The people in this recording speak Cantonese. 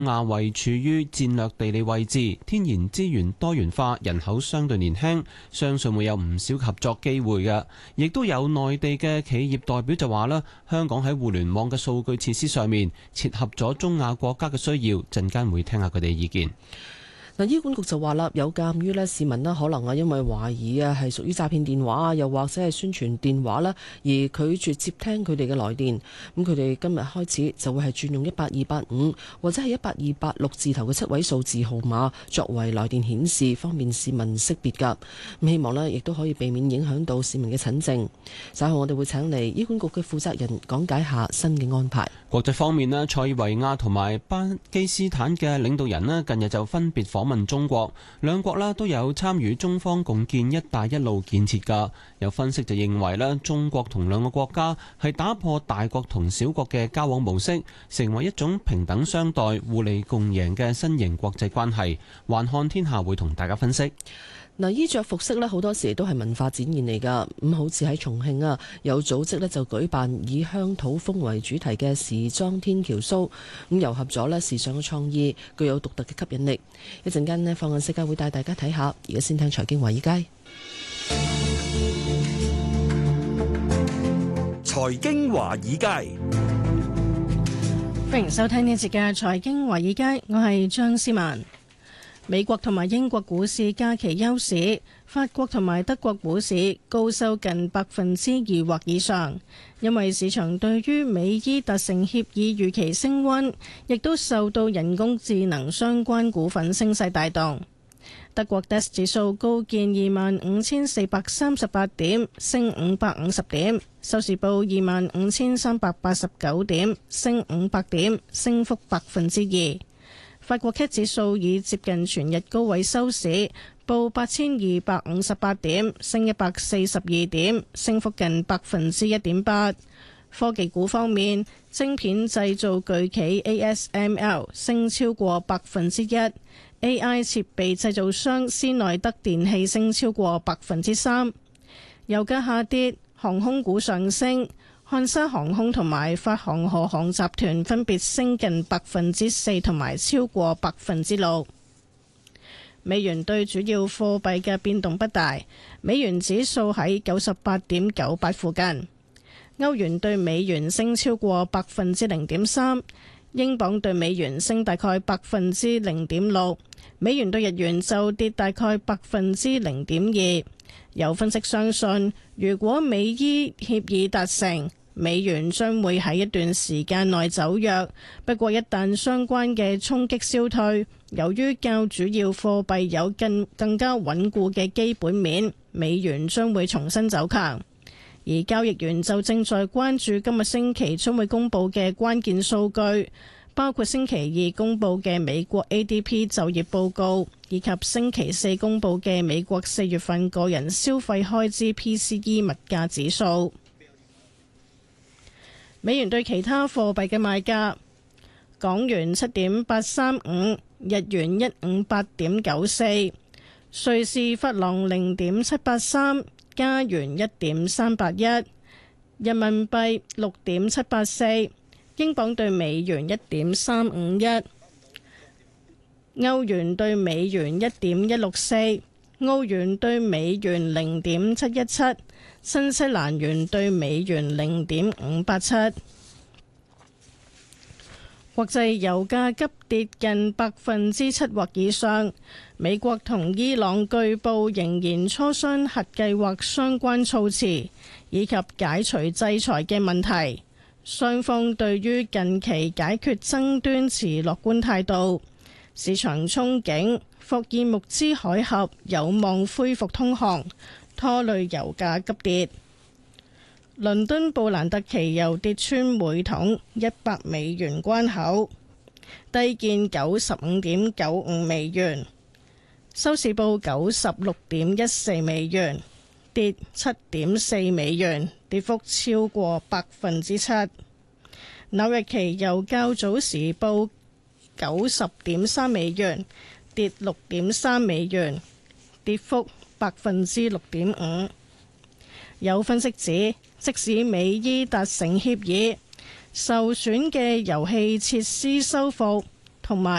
亞位處於戰略地理位置，天然資源多元化，人口相對年輕，相信會有唔少合作機會嘅。亦都有內地嘅企業代表就話啦，香港喺互聯網嘅數據設施上面切合咗中亞國家嘅需要，陣間會聽下佢哋意見。 嗱，醫管局就話啦，有鑑於咧市民咧可能因為懷疑係屬於詐騙電話啊，又或者係宣傳電話啦，而拒絕接聽佢哋嘅來電。咁佢哋今日開始就會係轉用18285或者係18286字頭嘅7位數字號碼作為來電顯示，方便市民識別㗎。咁希望咧亦都可以避免影響到市民嘅診症。稍後我哋會請嚟醫管局嘅負責人講解下新嘅安排。 國際方面咧，塞爾維亞同埋巴基斯坦嘅領導人咧近日就分別訪問中國，兩國啦都有參與中方共建一帶一路建設噶。有分析就認為咧，中國同兩個國家係打破大國同小國嘅交往模式，成為一種平等相待、互利共贏嘅新型國際關係。環看天下會同大家分析。 嗱，衣着服飾咧好多時都係文化展現嚟㗎。咁好似喺重慶啊，有組織咧就舉辦以鄉土風為主題嘅時裝天橋 show， 咁糅合咗咧時尚嘅創意，具有獨特嘅吸引力。一陣間咧，放眼世界會帶大家睇下。而家先聽財經華爾街。 財經華爾街， 歡迎收聽呢一節嘅財經華爾街，我係張思文。美國同埋英國股市假期休市，法國同埋德國股市高收近2%或以上，因為市場對於美伊達成協議預期升溫，亦都受到人工智能相關股份升勢帶動。德國 DAX 指數高見25,438點，升550點，收市報25,389點，升500點，升幅2%。法國 CAC 指數以接近全日高位收市，報8,258點，升142點，升幅近1.8%。科技股方面，晶片製造巨企 ASML 升超過1%，AI 設備製造商斯內德電器升超過3%。油價下跌，航空股上升。漢莎航空同埋法航荷航集團分別升近4%同埋超過6%。美元對主要貨幣嘅變動不大，美元指數喺98.98附近。歐元對美元升超過0.3%，英鎊對美元升大概0.6%，美元對日元就跌大概0.2%。有分析相信，如果美伊協議達成，美元將會喺一段時間內走弱，不過一旦相關嘅衝擊消退，由於較主要貨幣有更加穩固嘅基本面，美元將會重新走強。而交易員就正在關注今個星期將會公佈嘅關鍵數據，包括星期二公佈嘅美國 ADP 就業報告，以及星期四公佈嘅美國4月份個人消費開支 PCE 物價指數。美元對其他貨幣嘅賣價：港元7.835，日元158.94，瑞士法郎0.783，加元1.381，人民幣6.784，英鎊對美元1.351，歐元對美元1.164，澳元對美元0.717，新西蘭元對美元0.587。國際油價急跌近7%或以上，美國同伊朗據報仍然磋商核計劃相關措辭，以及解除制裁嘅問題。雙方對於近期解決爭端持樂觀態度，市場憧憬霍爾木茲海峽有望恢復通航，拖累油價急跌。倫敦布蘭特期油跌穿每桶$100關口，低見95.95美元，收市報96.14美元，跌7.4美元，跌幅超過7%。紐約期油較早時報90.3美元，跌6.3美元，跌幅6.5%。有分析指，即使美伊達成協議，受損嘅油氣設施修復同埋